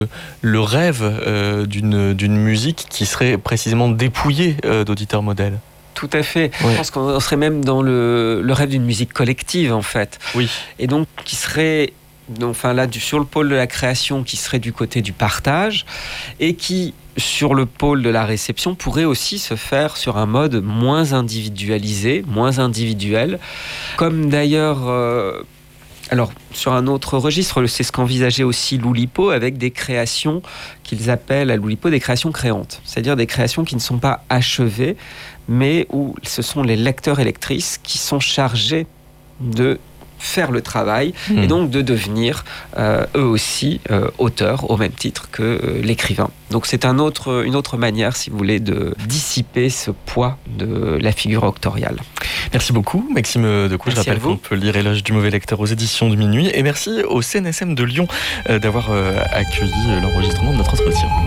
le rêve d'une musique qui serait précisément dépouillée d'auditeurs modèles. Tout à fait. Ouais. Je pense qu'on serait même dans le rêve d'une musique collective, en fait. Oui. Et donc, qui serait, enfin là, sur le pôle de la création, qui serait du côté du partage, et qui, sur le pôle de la réception, pourrait aussi se faire sur un mode moins individualisé, moins individuel, comme d'ailleurs... Alors, sur un autre registre, c'est ce qu'envisageait aussi l'Oulipo avec des créations qu'ils appellent à l'Oulipo des créations créantes. C'est-à-dire des créations qui ne sont pas achevées, mais où ce sont les lecteurs et lectrices qui sont chargés de faire le travail et donc de devenir eux aussi auteurs au même titre que l'écrivain. Donc c'est une autre manière, si vous voulez, de dissiper ce poids de la figure auctoriale. Merci beaucoup Maxime Decaux. Je rappelle qu'on peut lire Éloge du mauvais lecteur aux éditions de Minuit. Et merci au CNSM de Lyon d'avoir accueilli l'enregistrement de notre entretien.